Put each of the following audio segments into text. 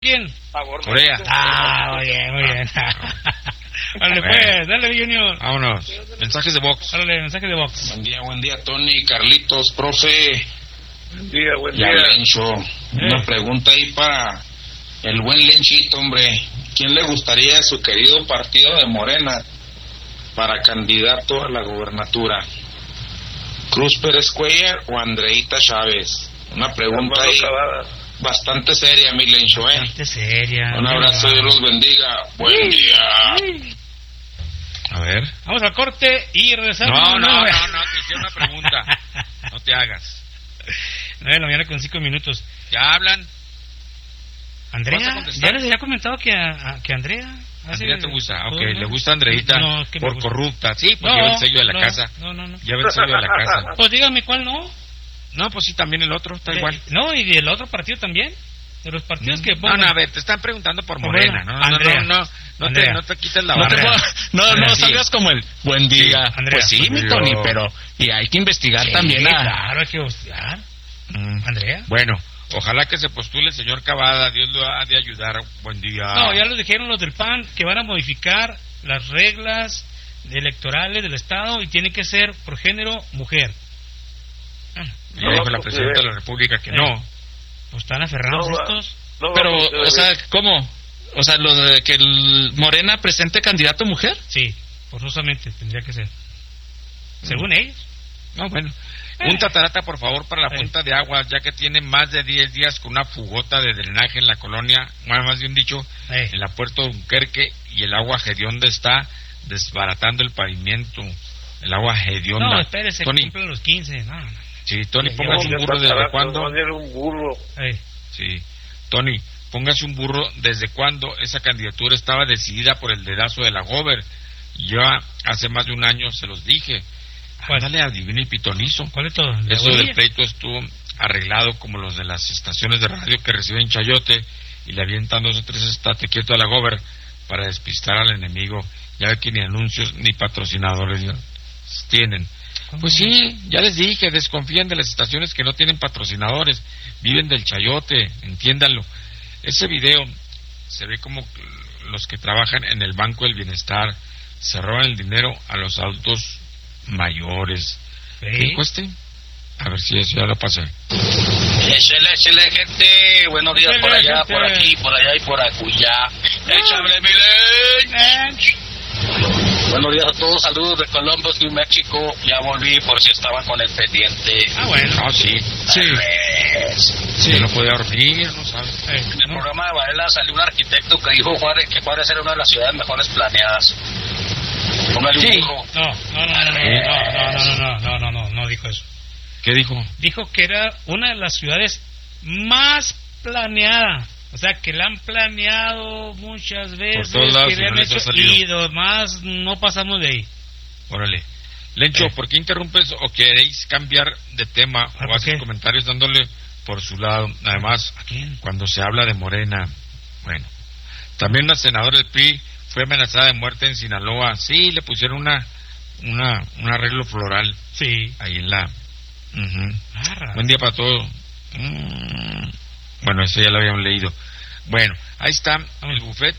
quién? Corea. Muy bien. Dale, pues, dale, Junior. Vámonos. Mensajes de box. Dale, mensajes de box. Buen día, Tony, Carlitos, profe. Buen día. Y a Lencho. Una pregunta ahí para el buen Lenchito, hombre. ¿Quién le gustaría su querido partido de Morena para candidato a la gobernatura? ¿Cruz Pérez Cuellar o Andreita Chávez? Una pregunta ahí bastante seria, mi Lencho, Bastante seria. Un abrazo, Dios los bendiga. Buen día. A ver. Vamos al corte y regresamos. No, te hicieron una pregunta. No te hagas. 9 de la mañana con 5 minutos. ¿Ya hablan? Andrea, ya les había comentado que Andrea... Andrea te gusta, ok, le gusta a Andreita por corrupta, sí, pues lleva el sello de la casa. No. Lleva el sello de la casa. Pues dígame cuál no. No, pues sí, también el otro, está igual. No, y del otro partido también. De los partidos que pongan. No, a ver, te están preguntando por Morena, ¿no? No te quites la barra. No salgas como el buen día. Sí, Andrea, pues sí, mi Tony, pero y hay que investigar también Claro, hay que investigar. Andrea. Bueno, ojalá que se postule el señor Cavada, Dios lo ha de ayudar. Buen día. No, ya lo dijeron los del PAN, que van a modificar las reglas electorales del Estado y tiene que ser por género mujer. Ya dijo la presidenta de la República que no. Pues están aferrados estos. Pero, o sea, ¿cómo? O sea, lo de que el Morena presente candidato mujer. Sí, forzosamente tendría que ser. Según ellos. No, bueno. Un tatarata, por favor, para la Junta de Aguas, ya que tiene más de 10 días con una fugota de drenaje en la colonia, más bien dicho, en la Puerto Dunkerque, y el agua hedionda está desbaratando el pavimento. El agua hedionda. No, espérese, Tony, cumplen los 15. No. Sí, Tony, póngase un burro desde cuándo. Un burro. Sí, Tony, póngase un burro desde cuándo esa candidatura estaba decidida por el dedazo de la Gober. Ya hace más de un año se los dije. Dale a Divino y Pitonizo. ¿Cuál es todo? Eso del pleito estuvo arreglado como los de las estaciones de radio que reciben chayote y le avientan 2 o 3 estate quieto a la Gober para despistar al enemigo. Ya ve que ni anuncios ni patrocinadores tienen. Pues sí, ya les dije, desconfían de las estaciones que no tienen patrocinadores, viven del chayote, entiéndanlo. Ese video se ve como los que trabajan en el Banco del Bienestar se roban el dinero a los adultos mayores. ¿Qué cueste? A ver si eso ya lo pasé. Échale, gente. Buenos días por allá, por aquí, por allá y por acullá. Échale, mi Buenos días a todos, saludos de Columbus, New Mexico. Ya volví por si estaban con el pendiente. Bueno, sí. No podía dormir, no sabes. En el programa de Varela salió un arquitecto que dijo que Juárez era una de las ciudades mejores planeadas. Póngale un burro. No dijo eso. ¿Qué dijo? Dijo que era una de las ciudades más planeadas. O sea, que la han planeado muchas veces, por todos lados, que le han hecho y demás, no pasamos de ahí. Órale. Lencho, ¿por qué interrumpes o queréis cambiar de tema o haces comentarios dándole por su lado? Además, ¿a quién? Cuando se habla de Morena, bueno, también una senadora del PRI fue amenazada de muerte en Sinaloa. Sí, le pusieron un arreglo floral. Sí. Ahí en la... Buen día para todos. Bueno, eso ya lo habíamos leído. Bueno, ahí está el buffet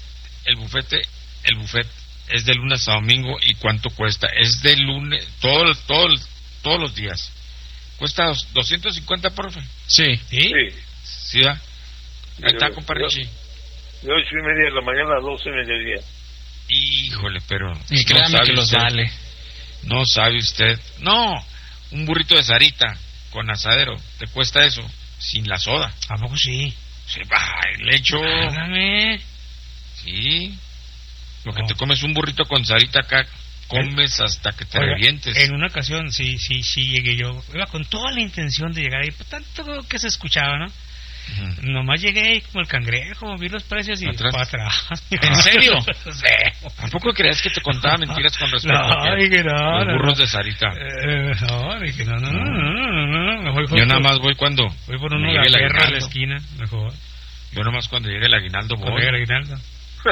es de lunes a domingo. ¿Y cuánto cuesta? Es de lunes, todos los días. ¿Cuesta 250, profe? Sí. ¿Sí? Ahí está, compadre. De 8:30 de la mañana a 12 del mediodía. Híjole, pero... Y créame que los vale. No sabe usted. No, un burrito de Sarita con asadero, ¿te cuesta eso? Sin la soda. ¿A poco sí? Sí, le echo. Hágame. Sí. Lo que te comes un burrito con Sarita acá, comes hasta que te revientes. En una ocasión, sí llegué yo. Iba con toda la intención de llegar ahí, por tanto que se escuchaba, ¿no? Nomás llegué ahí como el cangrejo, vi los precios y para atrás. ¿En serio? Sí. ¿Tampoco crees que te contaba mentiras con respecto a los burros de Sarita? Dije no. Yo nada más voy cuando voy por uno de la guerra a la esquina, mejor. Yo nada más cuando llegue el aguinaldo voy. ¿Cuando llegue el aguinaldo?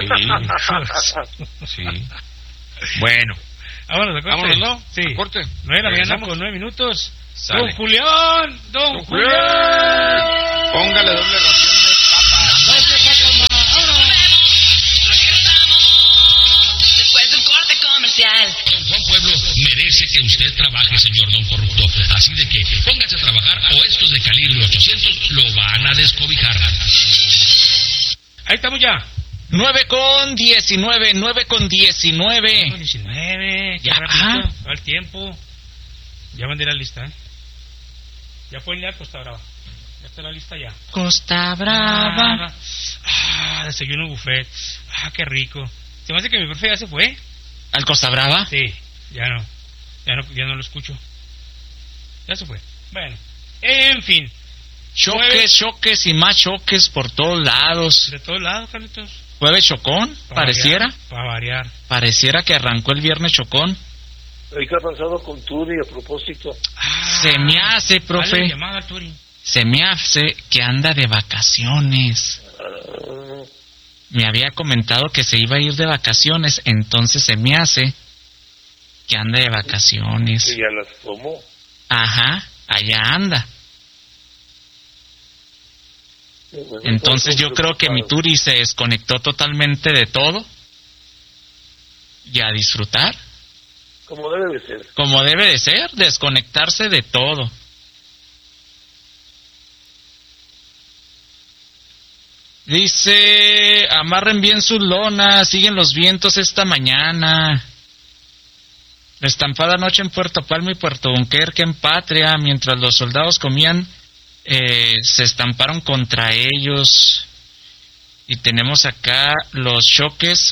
Sí. Bueno. Vámonos, ¿no? Sí. Corte. 9 de la mañana con 9 minutos. Sale. Don Julián. Póngale doble ración de papas. 2 de papas más. merece que usted trabaje, señor don corrupto. Así de que póngase a trabajar o estos de calibre 800 lo van a descobijar. Ahí estamos ya. 9:19. 9:19. Ya, rápido. Va el tiempo. Ya mandé la lista, ¿eh? Ya ponle a Costa Brava. Ya está la lista ya. Costa Brava. Desayuno buffet. Qué rico. Se me hace que mi profe ya se fue. ¿Al Costa Brava? Sí, ya no lo escucho. Ya se fue. Bueno, en fin. Choques y más choques por todos lados. De todos lados, Carlitos. Jueves chocón, pareciera. Para variar. Pareciera que arrancó el viernes chocón. ¿Qué ha pasado con Turi a propósito? Se me hace, profe. Dale llamada, Turi. Se me hace que anda de vacaciones. Me había comentado que se iba a ir de vacaciones, entonces se me hace que anda de vacaciones. Que ya las tomó. Ajá, allá anda. Entonces yo creo que mi Turi se desconectó totalmente de todo y a disfrutar. Como debe de ser. Como debe de ser, desconectarse de todo. Dice, amarren bien sus lonas, siguen los vientos esta mañana. Estampada noche en Puerto Palma y Puerto Dunkerque en Patria, mientras los soldados comían, se estamparon contra ellos. Y tenemos acá los choques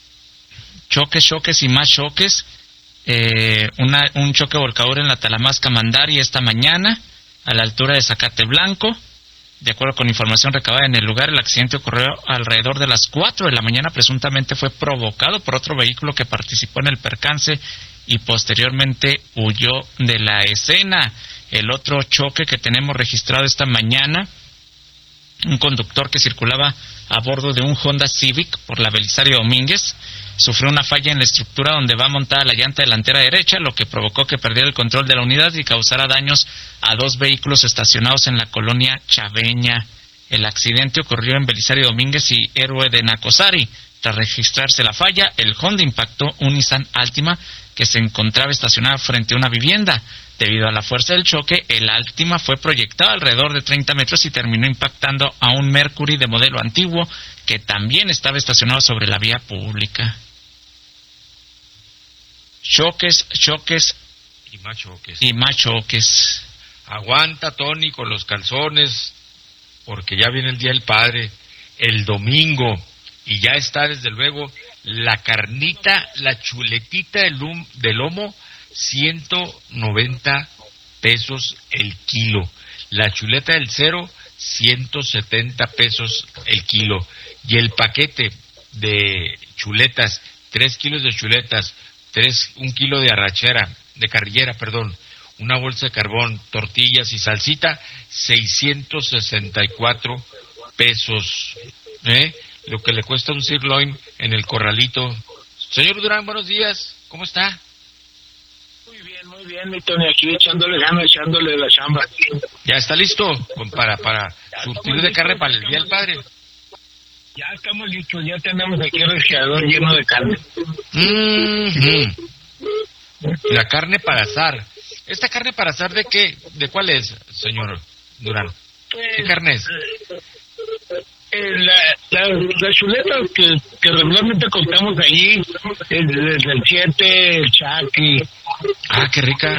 y más choques. Un choque volcador en la Talamasca Mandari esta mañana, a la altura de Zacate Blanco. De acuerdo con información recabada en el lugar, el accidente ocurrió alrededor de las 4 de la mañana. Presuntamente fue provocado por otro vehículo que participó en el percance y posteriormente huyó de la escena. El otro choque que tenemos registrado esta mañana, un conductor que circulaba a bordo de un Honda Civic por la Belisario Domínguez sufrió una falla en la estructura donde va montada la llanta delantera derecha, lo que provocó que perdiera el control de la unidad y causara daños a 2 vehículos estacionados en la colonia Chaveña. El accidente ocurrió en Belisario Domínguez y Héroe de Nacosari. Tras registrarse la falla, el Honda impactó un Nissan Altima que se encontraba estacionado frente a una vivienda. Debido a la fuerza del choque, el Altima fue proyectado alrededor de 30 metros y terminó impactando a un Mercury de modelo antiguo que también estaba estacionado sobre la vía pública. Choques y más choques. Aguanta, Tony, con los calzones, porque ya viene el Día del Padre, el domingo, y ya está desde luego la carnita, la chuletita de lomo, 190 pesos el kilo. La chuleta del cero, 170 pesos el kilo. Y el paquete de chuletas, 3 kilos de chuletas, 1 kilo de carrillera, una bolsa de carbón, tortillas y salsita, 664 pesos. Lo que le cuesta un sirloin en el corralito. Señor Durán, buenos días, ¿cómo está? Muy bien, mi Tony, aquí echándole la chamba. ¿Ya está listo para surtir de carne para el Día del Padre? Ya estamos listos, ya tenemos aquí el refrigerador lleno de carne. La carne para asar. ¿Esta carne para asar de qué? ¿De cuál es, señor Durán? ¿Qué carne es? La chuleta que regularmente compramos allí, el 7, el chaki. Qué rica.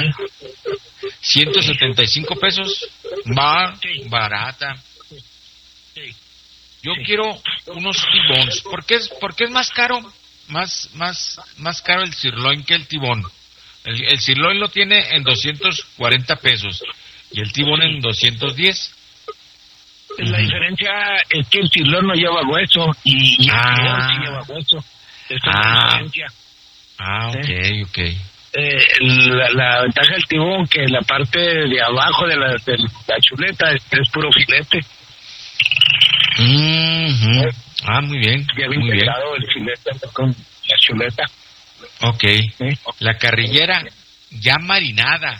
175 pesos. Sí. Barata. Sí. Yo quiero unos tibones. ¿Por qué es más caro? Más caro el sirloin que el tibón. El sirloin lo tiene en 240 pesos y el tibón en 210. La diferencia es que el sirloin no lleva hueso y el tibón sí lleva hueso. Esa es la diferencia. Ok. La ventaja del tibón que la parte de abajo de la chuleta es puro filete. Muy bien. Ya bien pegado el filete con la chuleta. Ok. La carrillera ya marinada,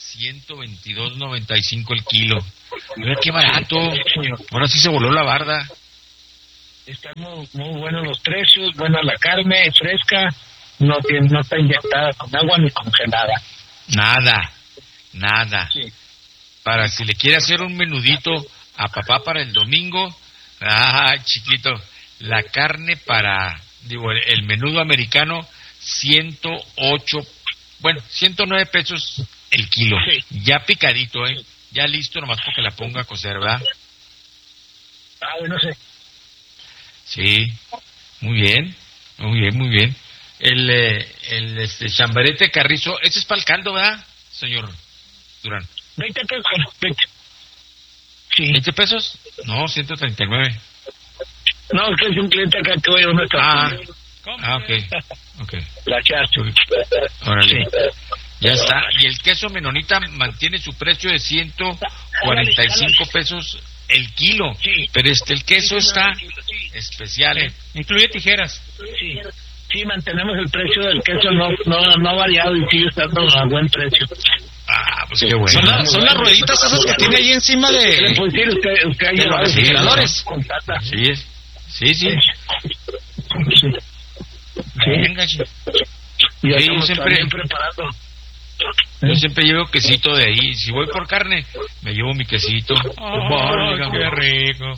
122.95 el kilo. Mira qué barato. Ahora sí se voló la barda. Están muy buenos los precios, buena la carne, fresca no está inyectada con agua ni congelada. Nada. Sí. Para si le quiere hacer un menudito a papá para el domingo, chiquito, la carne el menudo americano, 109 pesos el kilo. Sí. Ya picadito, ya listo, nomás porque la ponga a cocer, ¿verdad? No sé. Sí, muy bien. El chamberete carrizo, ese es para el caldo, ¿verdad, señor Durán? 20 pesos. 20. Sí. ¿20 pesos? No, 139. No, es que es un cliente acá que voy a una estación. Ok. La chacho. Órale. Sí. Ya está. Y el queso menonita mantiene su precio de 145 pesos el kilo. Sí. Pero el queso está especial, Incluye tijeras. Sí, mantenemos el precio del queso, no ha variado y sigue estando a buen precio. Pues qué bueno. Son las rueditas esas que tiene ahí encima de... Pues sí, usted ha de los refrigeradores. Con Tata. Sí. Venga, Y yo siempre preparando. Yo siempre llevo quesito de ahí. Si voy por carne, me llevo mi quesito. Qué rico.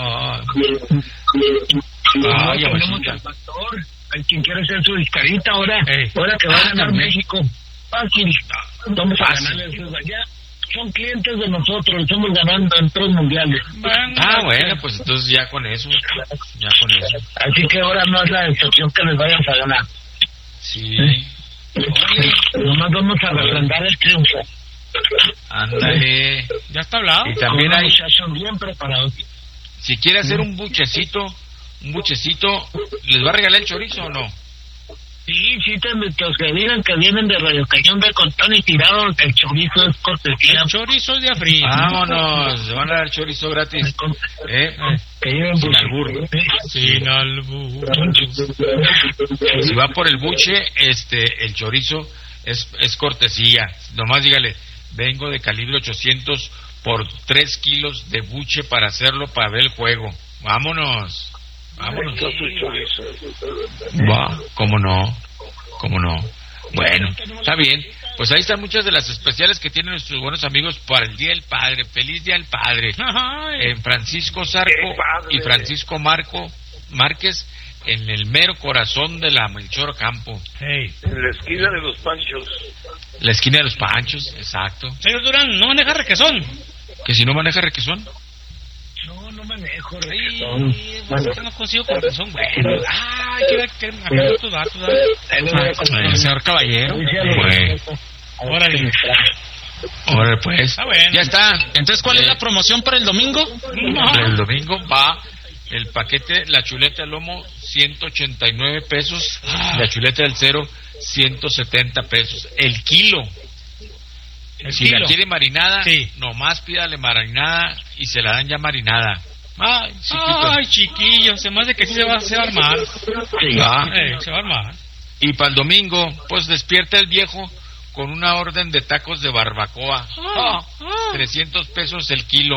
Tenemos al pastor, hay quien quiere hacer su discarita ahora que va a ganar México. Fácil. Vamos a ganarle esos allá. Son clientes de nosotros, estamos ganando en 3 mundiales. Bueno, pues entonces ya con eso. Así que ahora no es la excepción que les vayan a ganar. Sí. Nomás vamos a refrendar el triunfo. Ándale. Ya está hablado. Y también hay... muchachos bien preparados. Si quiere hacer un buchecito, ¿les va a regalar el chorizo o no? Sí, los que digan que vienen de Radio Cañón de Contón y Tirado, el chorizo es cortesía. El chorizo es de afrío. Vámonos, se van a dar chorizo gratis. Que lleven Sin albur. Sin albur. Si va por el buche, el chorizo es cortesía. Nomás dígale, vengo de calibre 800 por 3 kilos de buche para hacerlo, para ver el juego. Vámonos. ¿Cómo no? Bueno, está bien. Pues ahí están muchas de las especiales que tienen nuestros buenos amigos para el Día del Padre. Feliz Día del Padre. En Francisco Zarco y Francisco Márquez, en el mero corazón de la Melchor Campo. En la esquina de los Panchos. La esquina de los Panchos, exacto. Señor Durán, ¿no maneja requesón? ¿Que si no maneja requesón? No manejo requesón. No consigo con requesón, bueno. Que tus datos. Señor Caballero. Órale, pues. Está bueno. Ya está. Entonces, ¿cuál es la promoción para el domingo? El domingo va el paquete, la chuleta de lomo, 189 pesos. La chuleta del cero, 170 pesos. El kilo. Si la quiere marinada, nomás pídale marinada y se la dan ya marinada. Ay, chiquillo, se me hace que sí se va a armar. Se va a armar. Y para el domingo, pues despierta el viejo con una orden de tacos de barbacoa. 300 pesos el kilo.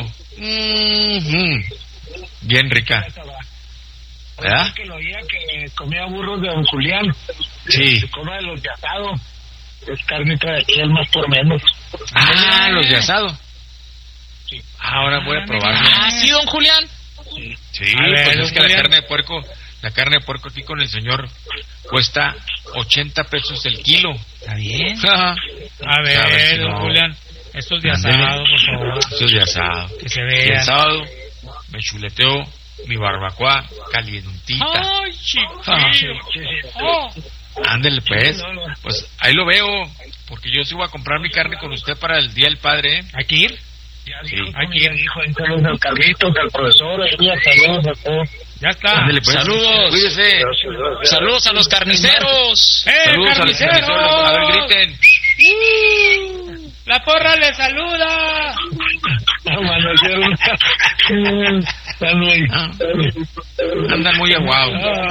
Bien rica. ¿Verdad? Que lo oía que comía burros de don Julián. Sí. Se come de los de asado. Es carnita de aquí, el más por menos. Los de asado. Sí. Ahora voy a probarlo. ¿Sí, don Julián? Sí, pues es que la carne de puerco aquí con el señor cuesta 80 pesos el kilo. Está bien. A ver, don Julián, estos de asado, por favor. Estos de asado. Que se vea. Y el sábado me chuleteo mi barbacoa calientita. Ay, chiquillo. Ándele pues. Pues ahí lo veo, porque yo sí voy a comprar mi carne con usted para el Día del Padre. ¿Hay que ir? Hay que ir, hijo, saludos al Carlitos, al profesor, saludos a todos. Ya está. Ándele, pues. Saludos. Cuídese. Saludos a los carniceros. Saludos a los carniceros. A ver, griten. La porra le saluda. Andan muy aguados.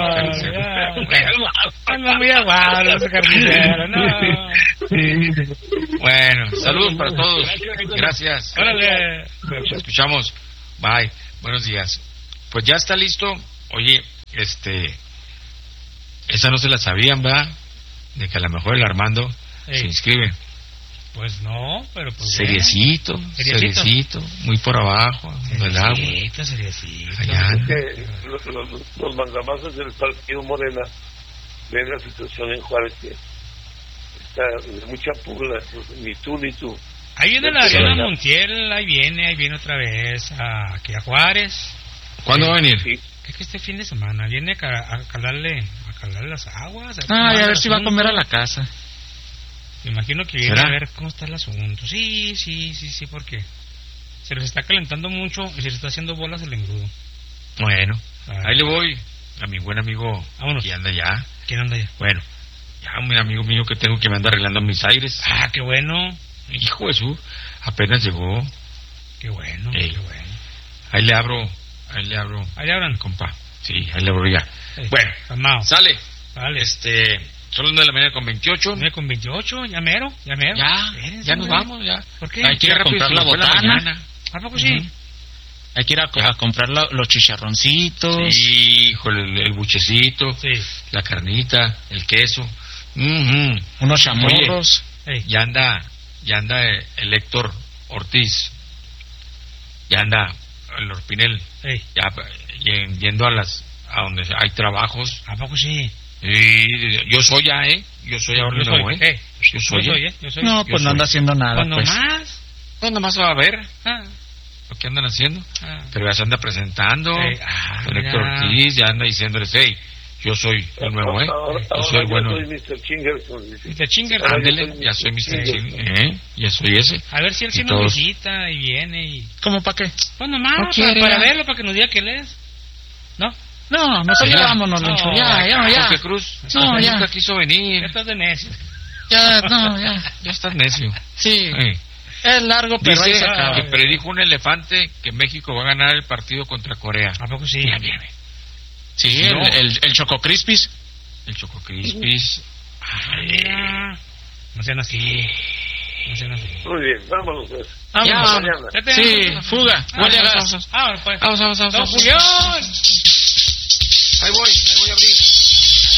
Andan muy aguados los carniceros, no. Bueno, saludos para todos. Gracias. Órale. Nos escuchamos. Bye. Buenos días. Pues ya está listo. Oye, esa no se la sabían, ¿verdad? de que a lo mejor el Armando se inscribe. Pues no, pero pues seriecito, muy por abajo, del agua. Seriecito. Los mandamazos del partido Morena ven la situación en Juárez que está de mucha pugna, ni tú. Ahí viene la Adriana Montiel, ahí viene otra vez aquí a Juárez. ¿Cuándo va a venir? Sí. Creo que este fin de semana viene a calarle las aguas. Y a ver si va a comer a la casa. Me imagino que viene a ver cómo está el asunto. Sí, porque se les está calentando mucho y se les está haciendo bolas el engrudo. Bueno, ahí le voy a mi buen amigo. Vámonos. Que anda allá. ¿Quién anda allá? Bueno, ya un amigo mío que tengo que me anda arreglando mis aires. Qué bueno. Hijo de su, apenas llegó. Qué bueno, qué bueno. Ahí le abro. Ahí le abran. Compa. Sí, ahí le abro ya. Bueno, calmado. Sale. Vale. Son las 9 de la mañana con 28. 9 con 28, ya mero. Ya nos vamos, ya. ¿Por qué? Hay que ir a comprar la botana. ¿A poco sí? Hay que ir a comprar los chicharroncitos. Sí, híjole, el buchecito, la carnita, el queso. Unos chamorros. Ya anda el Héctor Ortiz. Ya anda el Orpinel. Ya yendo a donde hay trabajos. ¿A poco sí? Yo soy ya, yo soy ahora yo nuevo, Yo soy. No, pues no anda haciendo nada. ¿Cuándo más? ¿Cuándo más va a ver? Lo que andan haciendo. Pero ya se anda presentando. Con Héctor Ortiz ya anda diciéndoles, yo soy el nuevo, yo soy el bueno. Yo soy Mr. Chingers. Mr. Chingers. Ándele, ya soy Mr. Chingers. Ya soy ese. A ver si él sí nos visita y viene y... ¿Cómo para qué? Pues nomás, para verlo, para que nos diga que él es. ¿No? No, nosotros ya vámonos, Lencho. Ya. Jorge Cruz. No, ya. Nunca quiso venir. Ya estás de necio. Ya estás necio. Sí. Es largo, pero dice ahí se acaba. Que predijo un elefante que México va a ganar el partido contra Corea. ¿A poco sí? Bien. Sí, el Choco Crispis. El Choco Crispis. No sean así. Muy bien, vámonos pues. Vámonos. Sí, fuga. Huele a gas. Vamos, pues. Vamos. ¡Don Julián! Ahí voy a abrir.